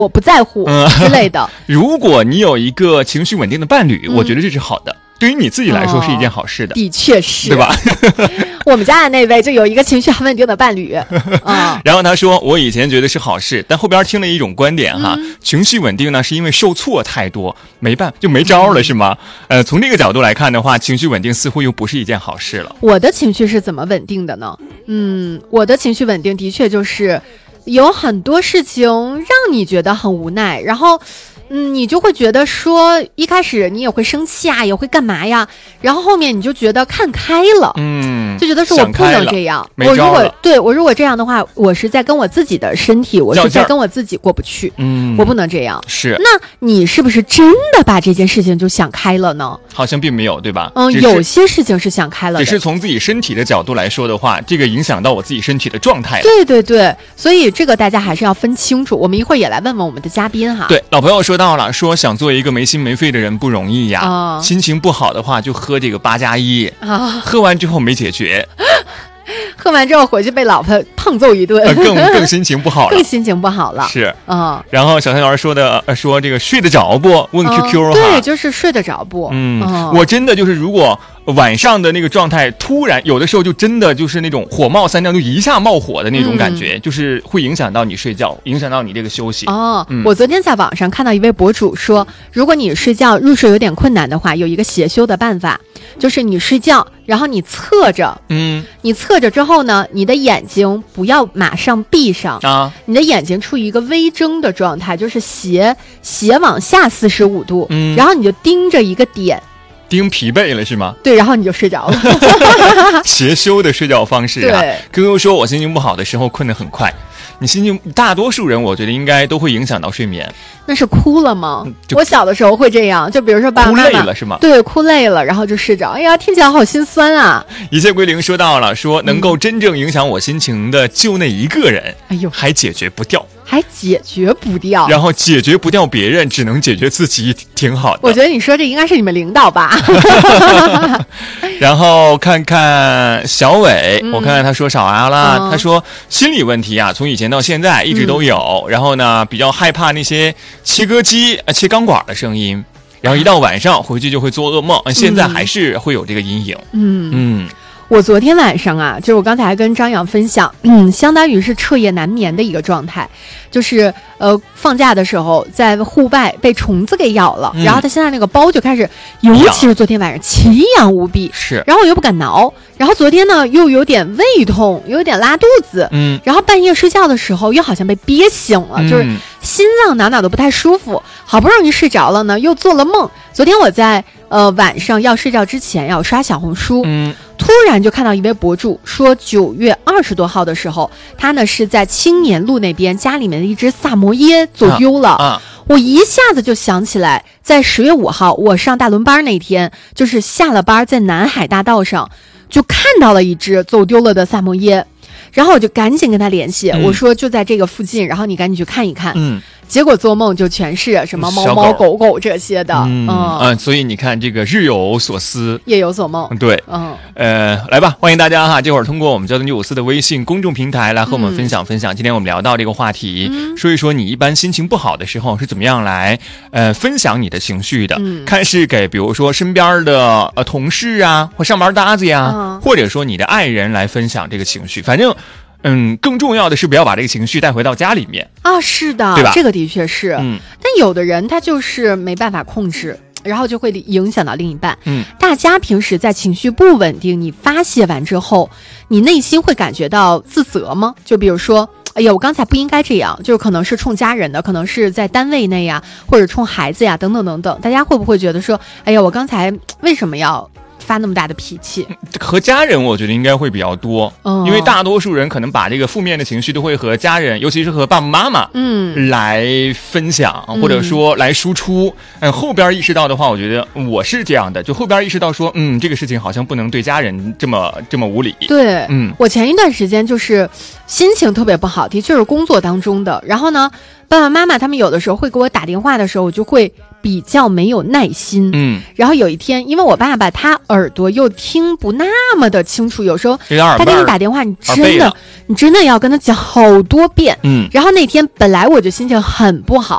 我不在乎之类的。 如果你有一个情绪稳定的伴侣，我觉得这是好的。对于你自己来说是一件好事的， 的确是， 对吧？ 我们家的那位就有一个情绪很稳定的伴侣， 然后他说，我以前觉得是好事，但后边听了一种观点哈，情绪稳定呢是因为受挫太多，没办法就没招了，是吗？从这个角度来看的话，情绪稳定似乎又不是一件好事了。 我的情绪是怎么稳定的呢？我的情绪稳定的确就是有很多事情让你觉得很无奈，然后你就会觉得说，一开始你也会生气啊，也会干嘛呀，然后后面你就觉得看开了，就觉得说我不能这样。我如果这样的话，我是在跟我自己的身体，我是在跟我自己过不去，我不能这样。 是， 那你是不是真的把这件事情就想开了呢？ 好像并没有，对吧？ 有些事情是想开了的， 只是从自己身体的角度来说的话，这个影响到我自己身体的状态了。 对，所以这个大家还是要分清楚。我们一会儿也来问问我们的嘉宾哈。 对，老朋友说到了，说想做一个没心没肺的人不容易呀。心情不好的话就喝这个8+1喝完之后没解决。 喝完之后回去被老婆胖揍一顿， 更心情不好了， 更心情不好了。 是然后小三老师说这个睡得着不？问 QQ 哈， 对，就是睡得着不？ 我真的就是如果晚上的那个状态突然有的时候就真的就是那种火冒三丈，就一下冒火的那种感觉，就是会影响到你睡觉，影响到你这个休息。 我昨天在网上看到一位博主说，如果你睡觉入睡有点困难的话，有一个邪修的办法，就是你睡觉然后你侧着，你侧着之后呢，你的眼睛不要马上闭上你的眼睛处于一个微睁的状态，就是斜往下45度，然后你就盯着一个点。 盯疲惫了是吗？ 对，然后你就睡着了。 邪修的睡觉方式啊。 对 QQ 说我心情不好的时候困得很快，你心情大多数人我觉得应该都会影响到睡眠。 那是哭了吗？我小的时候会这样，就比如说爸爸妈妈哭累了是吗？ 对，哭累了然后就睡着。哎呀，听起来好心酸啊。 一切归零说到了，说能够真正影响我心情的就那一个人，还解决不掉，然后解决不掉别人，只能解决自己，挺好的。 我觉得你说这应该是你们领导吧。 然后看看小伟，我看看他说啥了。他说心理问题啊，从以前到现在一直都有，然后呢比较害怕那些切割机切钢管的声音，然后一到晚上回去就会做噩梦，现在还是会有这个阴影。 我昨天晚上啊，就是我刚才还跟张扬分享，相当于是彻夜难眠的一个状态，就是放假的时候在户外被虫子给咬了，然后他现在那个包就开始，尤其是昨天晚上奇痒无比， 是， 然后我又不敢挠，然后昨天呢又有点胃痛，有点拉肚子，然后半夜睡觉的时候又好像被憋醒了，就是心脏哪都不太舒服，好不容易睡着了呢，又做了梦。昨天我在晚上要睡觉之前要刷小红书，突然就看到一位博主说9月20多号的时候，他呢是在青年路那边家里面的一只萨摩耶走丢了。我一下子就想起来，在10月5号我上大轮班那天，就是下了班在南海大道上就看到了一只走丢了的萨摩耶，然后我就赶紧跟他联系，我说就在这个附近，然后你赶紧去看一看。结果做梦就全是什么猫猫狗狗这些的。 所以你看这个日有所思夜有所梦。 对，来吧，欢迎大家哈，这会儿通过我们交通954的微信公众平台来和我们分享分享。今天我们聊到这个话题，说一说你一般心情不好的时候是怎么样来分享你的情绪的。看是给比如说身边的同事啊，或上班搭子呀，或者说你的爱人来分享这个情绪，反正更重要的是不要把这个情绪带回到家里面啊。是的， 对吧？ 这个的确是。但有的人他就是没办法控制，然后就会影响到另一半。大家平时在情绪不稳定，你发泄完之后，你内心会感觉到自责吗？就比如说，哎呀，我刚才不应该这样，就是可能是冲家人的，可能是在单位内呀，或者冲孩子呀，等等等等。大家会不会觉得说，哎呀，我刚才为什么要发那么大的脾气？ 和家人我觉得应该会比较多，因为大多数人可能把这个负面的情绪都会和家人，尤其是和爸爸妈妈来分享，或者说来输出。后边意识到的话，我觉得我是这样的，就后边意识到说这个事情好像不能对家人这么无理。 对，我前一段时间就是心情特别不好，的确是工作当中的，然后呢爸爸妈妈他们有的时候会给我打电话的时候，我就会比较没有耐心。然后有一天，因为我爸爸他耳朵又听不那么的清楚，有时候他给你打电话，你真的要跟他讲好多遍。然后那天本来我就心情很不好，